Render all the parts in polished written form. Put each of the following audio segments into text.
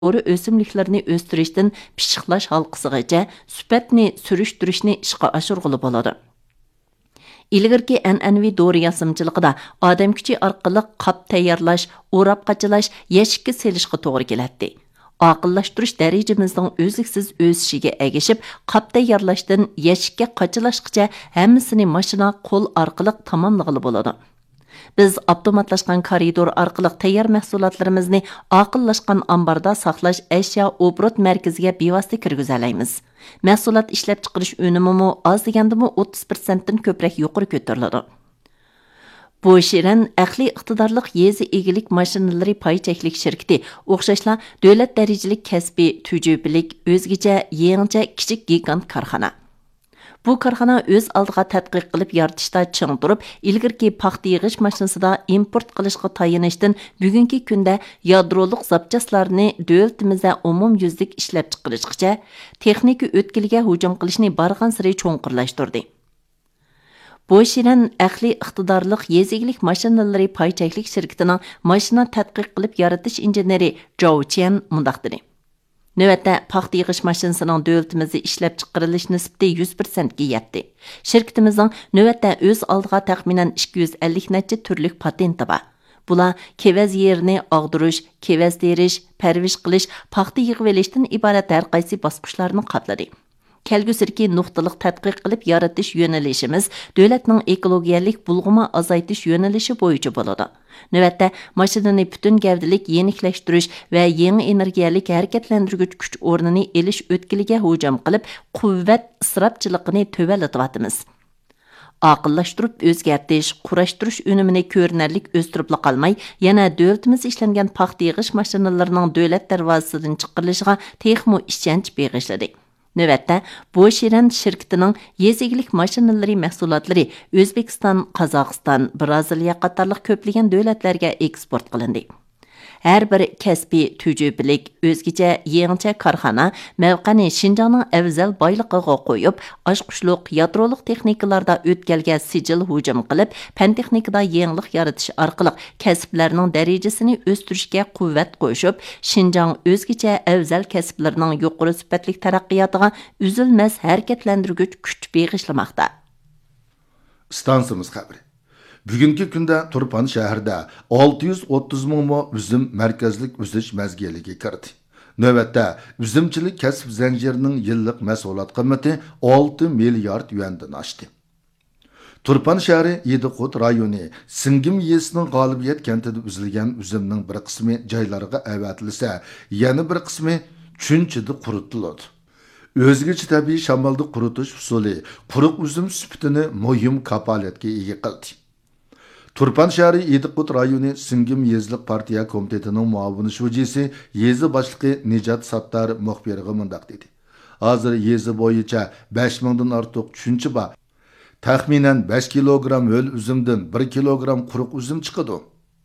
doğru ösümliklerini östürüşten pişiqlaş halqısıgacha süpetni sürüştürüşni işqa aşırğılı boladı. İlgirki an'anaviy dori yasamchiligida odam kuchi orqali qop tayyorlash, o'rab qachalash, yashikka selishga to'g'ri keladi. Aqillashtirish darajamizning o'zliksiz o'sishiga egishib, qop tayyorlashdan yashikka qachalashgacha hammasini mashina qo'l orqali tamomlag'ili bo'ladi. Biz avtomatlashgan koridor orqali tayyor mahsulotlarimizni aqillashgan ambarda saqlash ashyo obrot markaziga bevosita kirgizalaymiz. Mahsulot ishlab chiqarish unumi oz degandimi 30% dan ko'proq yuqori ko'tariladi. Bu Shirin aqliy iqtidorlik yezi egilik mashinalari pay cheklik shirkati o'xshashla davlat darajalik kasbiy tujubilik o'zgacha yangicha kichik gigant korxona. Bu korxona o'z oldiga tadqiq qilib yaratishda ching turib, ilgirki paxta yig'ish mashinasida import qilishga tayinishdan bugungi kunda yadroliq zapchastlarni davlatimizda umumyuzlik ishlab chiqarishgacha texnika o'tkiliga hujum qilishni bargan sari cho'nqirlashtirdi. Bu Shirin aqliy iqtidorlik yezigilik mashinalari pay cheklik shirkatining mashina tadqiq qilib yaratish injeneri Zhou Chen mundaq dedi. Növətdə paxta yığış maşinasının dövlətimizdə işləb çıxarılış nisbati 100%-ga yetdi. Şirkatimizin növətdə öz aldığa təxminən 250 neçə türlük patenti var. Bular kevəz yerini ağdırış, kevəz deriş, pərviş qilish, paxta yığıb elishdən ibarət hər qaysi basqıçlarını qapladı. Kelgüsirki nuqtaliq tədqiq qilib yaratish yönəlişimiz dövlətning ekologiyalik bulğuma azaytish yönəlişi boyunca bo'ladi. Növətdə mashinani bütün gavdilik yenilikləşdirish və yeni energiyalik hərəkətləndirgüç kuch o'rnini elish o'tkiliga hujum qilib, quvvat isrofchiligini tövälityapmiz. Aqillashtirib o'zgartish, qurashtirish unumini ko'rinarlik o'stirib qolmay, yana dövlətimiz ishlangan paxta yig'ish mashinalarining davlat darvozasidan chiqarilishiga texmo ishchanch beg'ishladi. Növətdə bu Shirin şirketining yezigilik mashinalari mahsulotlari O'zbekiston, Qozog'iston, Braziliya qatorliq ko'plagan davlatlarga eksport qilindi. Her bir kasbiy tujubilik o'zgacha yangicha korxona mavqani Şinjanning afzal boyligiga qo'yib, oshqushliq yadroliq texnikalarda o'tkalga sijil hujum qilib, fan texnikada yangilik yaratish orqali kasblarning darajasini o'stirishga quvvat qo'shib, Şinjan o'zgacha afzal kasblarning yuqori sifatli taraqqiyotiga uzilmas harakatlantirgich kuch beg'ishlamoqda. Stansimiz xabari. Bugungi kunda Turpan shahrida 630 ming üzüm markazlik o'sish mazgiliga kirdi. Navbatda üzümchilik kasb zanjirining yillik mahsulot qiymati 6 milliard yuandan oshdi. Turpan shahri Yediqut rayoni Singim yesining G'olibiyat kentida uzilgan üzümning bir qismi joylarga avatilsa, yana bir qismi chunchida quritiladi. O'zgacha tabiiy shamolda quritish usuli quruq üzüm sifatini muhim kapolatga ega qildi. Turpan shahri Yediqut rayoni Singim yezliq partiya komitetining muavin shujisi yezi boshlig'i Nijat Sattar muxbiriga mundaq dedi. Hozir yezi bo'yicha 5000 dan ortiq tushuncha bor. Taxminan 5 kilogram ho'l üzümdan 1 kilogram quruq üzüm chiqadi.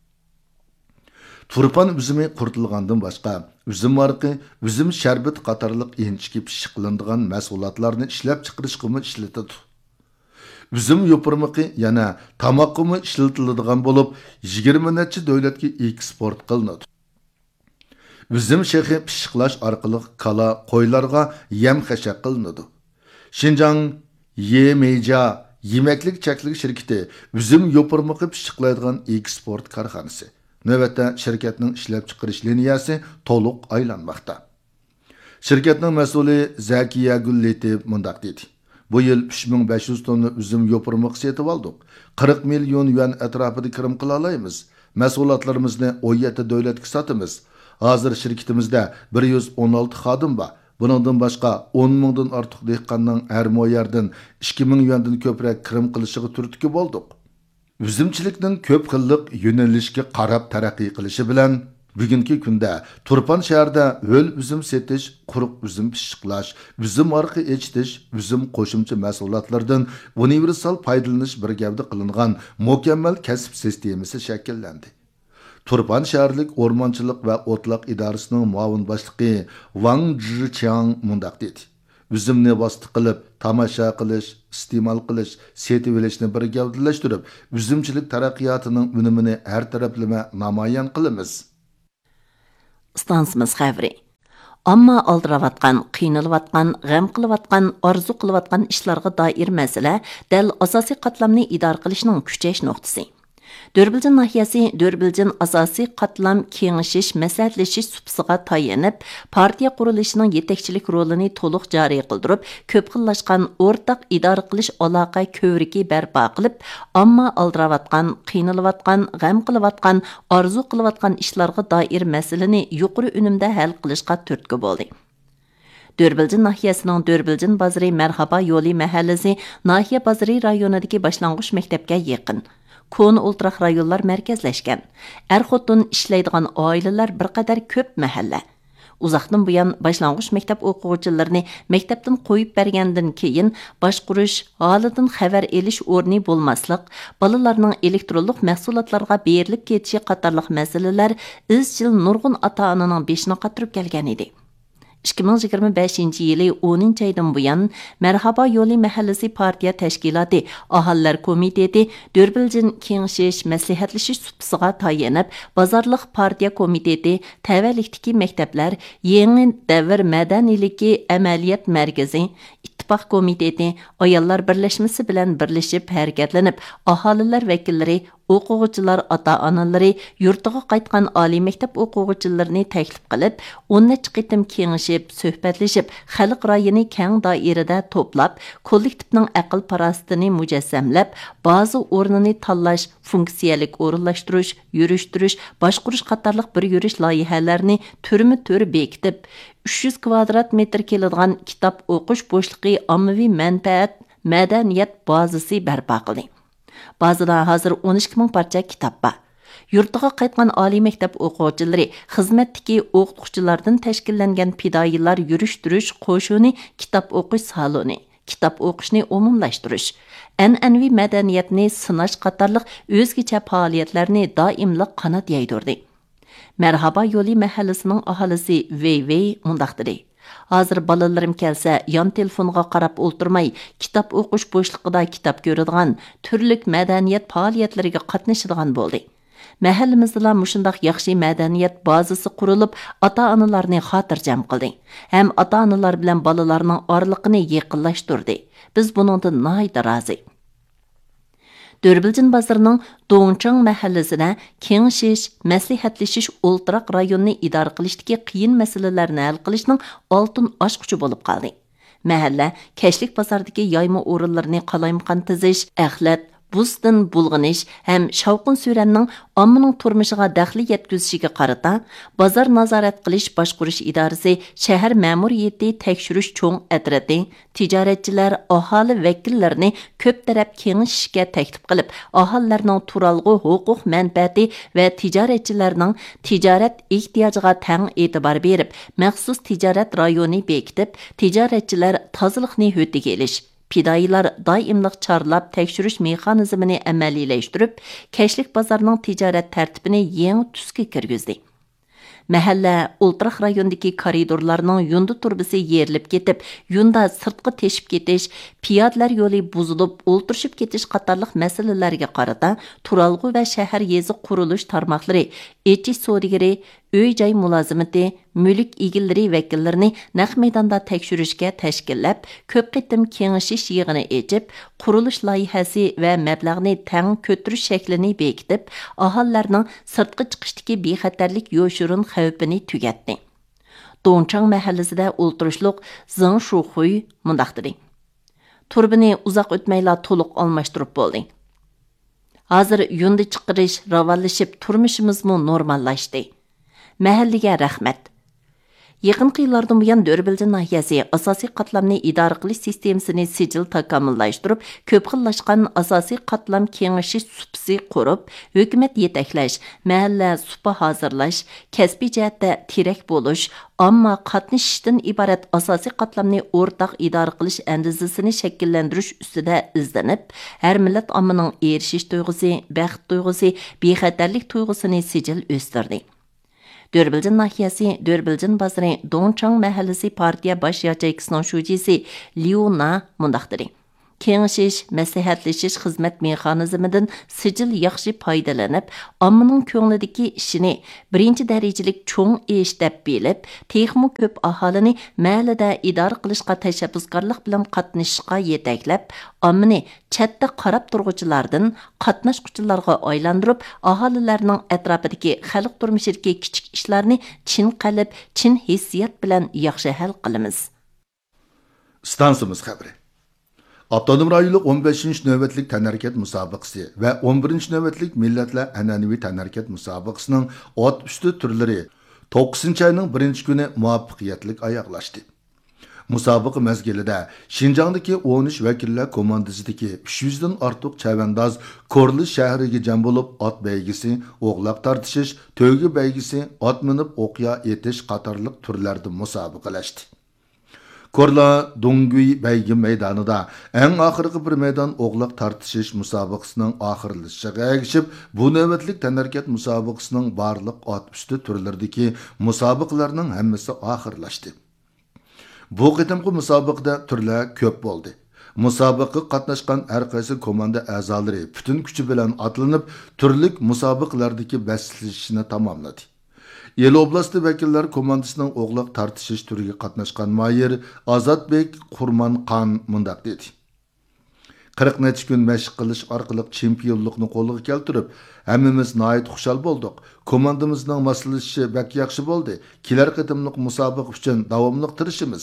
Turpan üzümü quritilgandan boshqa üzüm marqi, üzüm sharbat qatorliq inchki pishiqlanadigan mahsulotlarni ishlab chiqarishga ishlatiladi. Üzüm yopurmaqi yana tamoqqa ishlatiladigan bo'lib, 20 necha davlatga eksport qilinadi. Üzüm shexi pishiqlash orqali kala qo'ylarga yem xashaq qilinadi. Şinjan Yemeja yemaklik cheklik shirkati üzüm yopurmaqi pishiqlaydigan eksport korxonasi. Navbatda shirkatning ishlab chiqarish liniyasi to'liq aylanmoqda. Shirkatning mas'uli Zakiya Gulletib mundaq dedi. Bu yil 3500 tonna üzüm yopurmoq setib oldik. 40 million yuan atrofida kirim qila olamiz. Mahsulotlarimizni 17 davlatga sotamiz. Hozir shirkatimizda 116 xodim bor. Buningdan boshqa 10 mingdan ortiq dehqonning har moyardan 2000 yuandan ko'proq kirim qilishiga turtki bo'ldik. Üzümchilikning ko'p xillik yo'nalishga qarab taraqqiy qilishi bilan bugungi kunda Turpan shahrida ho'l üzüm setish, quruq üzüm pishiqlash, üzüm arqi echitish, üzüm qo'shimcha mahsulotlardan universal foydalanish bir gavda qilingan mukammal kasb sistemasi shakllandi. Turpan shaharlik o'rmonchilik va o'tloq idorasining muavin boshlig'i Wang Zhiqiang mundaq dedi. Üzümni bosdi qilib, tomosha qilish, iste'mol qilish, setib olishni bir gavdalashtirib, üzümchilik taraqqiyotining unumini har taraflama namoyon qilamiz. Stansimiz xavri. Ammo aldıravatqan, qiynalıvatqan, g'am qilavatqan, orzu qilavatqan ishlarga doir masala dal asosiy qatlamni idora qilishning kuchayish nuqtasi. Dörbilcan nahiyasi Dörbilcan asosiy qatlam kengishish, maslahatlashish supsiga tayanib, partiya qurilishining yetakchilik rolini to'liq joriy qildirib, ko'p xillashgan o'rtaq idora qilish aloqa ko'vrigi barpo qilib, ammo aldiravatqan, qiynalayotgan, g'am qilavatgan, orzu qilavatgan ishlarga doir masalani yuqori unumda hal qilishga turtki bo'ldi. Dörbilcan nahiyasining Dörbilcan bozori Marhaba yo'li mahallasi nahiya bozori rayonidagi boshlang'ich maktabga yaqin. Konu o'ltiraq rayonlar markazlashgan. Er-xotin ishlaydigan oilalar bir qadar ko'p mahalla. Uzoqdan buyon boshlang'ich maktab o'quvchilarini maktabdan qo'yib bergandan keyin boshqurish, holidan xabar elish o'rni bo'lmaslik, bolalarning elektronlik mahsulotlarga berilib ketishi qatorliq masalalar izchil nurg'un ota-onaning beshini qatirib kelgan edi. 2025 yılı 10 aydan buyan Marhaba yo'li mahallasi partiya tashkiloti aholilar komiteti Dörbilcan kengishish maslahatlashish supsiga tayanib bozorliq partiya komiteti tavallikdagi maktablar yangi davr madaniyaligi amaliyot markazi ittifoq komiteti ayollar birlashmasi bilan birlashib harakatlanib aholilar vakillari o'quvchilar ota-onalari yurtiga qaytgan oliy maktab o'quvchilarini taklif qilib 10 qitim kengashib, suhbatlashib, xalq rayini keng doirada to'plab, kollektivning aql parostini mujassamlab, ba'zi o'rnini tanlash, funksiyalik o'rinlashtirish, yurishtirish, boshqurish qatorliq bir yurish loyihalarini turma-tur bekitib, 300 kvadrat metr keladigan kitob o'qish bo'shliqi ommaviy manfaat madaniyat bazasi barpo qildi. Bazıda hazır 12 ming parcha kitob bor. Yurtiga qaytgan oliy maktab o'quvchilari, xizmatdagi o'qituvchilardan tashkillangan fidoyilar yurishtirish qo'shuni kitob o'qish saloni, kitob o'qishni umumlashtirish, an'anaviy madaniyatni sinash qatorliq o'zgacha faoliyatlarni doimli qanot yaydirdi. Marhaba yo'li mahallasining aholisi Vey mundaq dedi. Hazır balalarim kelsa, yon telefonga qarab o'ltirmay, kitob o'qish bo'shliqida kitob ko'radigan, turlik madaniyat faoliyatlariga qatnashadigan bo'ldi. Mahallamizda mushundaq yaxshi madaniyat bazasi qurilib, ota-onalarni xotirjam qildi. Ham ota-onalar bilan bolalarning oraliqini yaqinlashtirdi. Biz buningdan nihoyat rozi. Dörbilcan bozorining Do'ngchang mahallasida kengishish, maslahatlashish o'ltiraq rayonni idora qilishdagi qiyin masalalarni hal qilishning oltin ochquchi bo'lib qoldi. Mahalla kashlik bozordagi yayma o'rinlarini qalaymaqon tizish, axlat, buzdan bulg'anish ham shavqin suranning ommaning turmushiga daxli yetkazishiga qarata bozor nazorat qilish boshqurish idorasi shahar ma'muriyati tekshirish cho'ng atrati tijoratchilar aholi vakillarini ko'p taraf kengashishga taklif qilib aholilarning turalg'u huquq manfaati va tijoratchilarning tijorat ehtiyojiga tang e'tibor berib maxsus tijorat rayoni bekitib tijoratchilar tozaliqni ho'tiga ilish Fidoyilar doimliq chorlab tekshirish mexanizmini amaliyleştirib, kashlik bozorining tijorat tartibini yangi tusga kirgizdi. Mahalla o'ltiraq rayondagi koridorlarning yunda turbisi yerilib ketib, yunda sirtqi teshib ketish, piyodalar yo'li buzilib, o'ltirishib ketish qatorliq masalalarga qarata turalg'u va shahar yezi qurilish tarmoqlari, echish so'digiri, uy-joy mulozimati, mulk egillari vakillarini naq maydonda tekshirishga tashkillab, ko'p qitim kengashish yig'ini echib, qurilish loyihasi va mablag'ni tang ko'tirish shaklini bekitib, aholilarning sirtqi chiqishdagi bexatarlik yo'shirin xavfini tugatdi. Do'ngchang mahallasida o'ltirishliq Zeng Shuxuy mundaq dedi. Turbini uzoq o'tmayla to'liq almashtirib bo'ldi. Hozir yundi chiqarish ravonlashib, turmushimizmi normallashdi. Mahallaga rahmat. Yaqinqi yillardan buyon Dörbilcan nahiyasi asosiy qatlamni idora qilish sistemasini sijil takomillashtirib, ko'p xillashgan asosiy qatlam kengashish supsi qurib, hukumat yetaklash, mahalla supa hozirlash, kasbiy jihatda terak bo'lish, ammo qatnashishdan iborat asosiy qatlamni o'rtaq idora qilish andizasini shakllantirish ustida izlanib, har millat ommaning erishish tuyg'usi, baxt tuyg'usi, bexatarlik tuyg'usini sijil o'stirdi. Dörbilcan nahiyasi Dörbilcan bozori Do'ngchang mahallasi partiya bosh yachaychisining shujisi Liu Na mundaq dedi. kengişiş, məsləhətləşiş xizmət mexanizmindən sicil yaxşı faydalanıb, ammanın көңледәге işini birinci dərəcəlik çoğ iş dəb bilib, texmo köp ahalini məhəllədə idare qilishqa təşəbbüskarlıq bilan qatnashishqa yetəkləb, ammani chatda qarab turğuchilardan qatnashquchilarga aylandırıb, ahalilərinin ətrafidagi xalq turmuşidagi kichik ishlarni chin qalb, chin hissiyat bilan yaxshi hal qilamiz. Stansimiz xəbəri. Avtonom rayonluq 15-ci növbətlik tənərkət müsabiqəsi və 11-ci növbətlik millətlə ənənəvi tənərkət müsabiqəsinin at üstü türləri 9-cu ayının 1-ci günü muvaffəqiyyətlik ayaqlaşdı. Müsabiqə məzgilində Şinjandakı 13 vəkillər komandasidagi 300-dən artıq çəvəndaz Korli şəhəriga cəm olub at bəygisi, oğlaq tartışış, tövgü bəygisi, at minib oqya etiş qatarlıq türlərdə müsabiqələşdi. Korla Dongui bəygi meydanında ən axırqı bir meydan oğlaq tartışış müsabiqəsinin axırlışıga əgişib, bu növbətlik tənərkət müsabiqəsinin barlıq at üstü türlərdəki müsabiqələrinin həmmisi axırlaşdı. Bu qitimqi müsabiqədə türlər köp boldu. Müsabiqə qatnaşqan hər qaysı komanda əzaları bütün küçü bilan atlanıb, türlük müsabiqələrdəki bəslişini tamamladı. El oblasti vəkillər komandasının oğlaq tartışış türüge qatnaşqan mayır Azadbek Qurmanqan mundaq dedi. 40 neçə gün məşq qilish arqılıq çempionluqni qo'lga keltirib, hammamiz nayet xushal bolduq. Komandamızning maslashishi bak yaxshi bo'ldi. Kelar qitimliq musobaqa uchun davomli tirishimiz.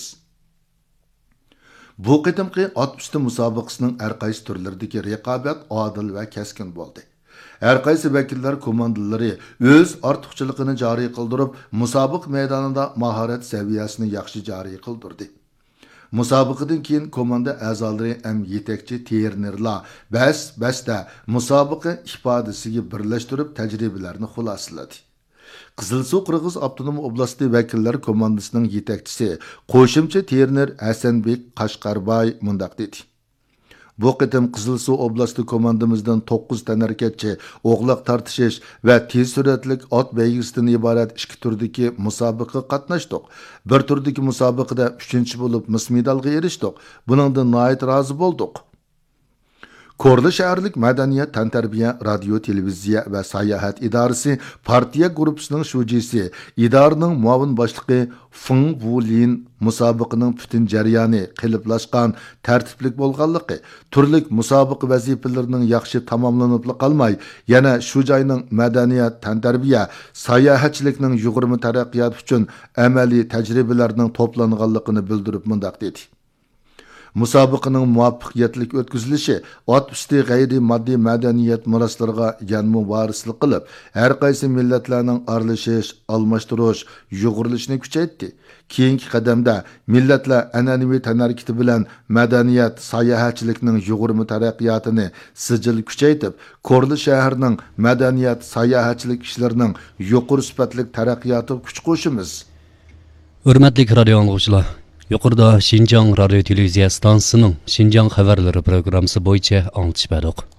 Bu qitimqi at usti musobaqasining har qaysi turlaridagi raqobat adil va keskin bo'ldi. Her qaysi vəkillər komandaları öz artıqçılığını cari qıldırıb, musabiq meydanında maharet səviyyəsini yaxşı cari qıldırdı. Musabiqadan keyin komanda əzaları əm yetekçi trenerlar bəs-bəsdə musabiqa ifadəsini birləşdirib təcrübələrini xülasıladı. Qızılsu Qırğız Avtonom Oblasti vəkillər komandasının yetekçisi qo'shimcha trener Hasanbek Qashqarbay mundaq dedi. Bu qitim Qızılsu oblasti komandamızdan 9 tənərkətçi, oğlaq tartışış və tez sürətlik at bəygisindən ibarət 2 turdaki musabiqə qatnaşdıq. Bir turdaki musabiqədə 3-cü olub mis medalga erişdik. Buningdan nəhayət razı bolduq. Korli şəhərlik Mədəniyyət, Təntarbiya, Radio, Televiziya və Sayahat İdarəsi partiya qrupsunun şujisi, idarənin muavin başlığı Feng Wulin musabiqənin bütün cəryanı qiliblaşqan, tərtiblik bolğanlığı, türlük musabiqə vəzifələrinin yaxşı tamamlanıb qalmay, yana şu joyning mədəniyyət, təntarbiya, sayahatçilikning yuqurma taraqqiyat üçün əməli təcrübələrinin toplanğanlığını bildirib mundaq dedi. Musabiqaning muvaffaqiyatli o'tkazilishi at usti g'ayri moddiy madaniyat miroslarga yanmu varislik qilib, har qaysi millatlarning aralashish, almashtirish, yug'urilishini kuchaytdi. Keyingi qadamda millatlar an'anaviy tanarkiti bilan madaniyat, sayohatchilikning yug'urma taraqqiyotini sijil kuchaytib, Korli shahrining madaniyat, sayohatchilik ishlarining yuqori sifatli taraqqiyoti kuch qo'shimiz. Hurmatli radio anglag'uchilar, yuqorida Şinjan Radio Televiziya stansiyasining Şinjan xabarlari programmasi bo'yicha anglitib berdik.